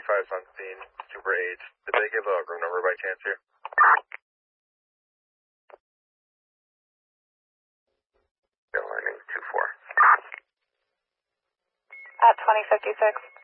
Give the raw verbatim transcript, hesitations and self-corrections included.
twenty-five on scene, Super eight. Did they give a room number by chance here? Airlining two four. At twenty fifty-six.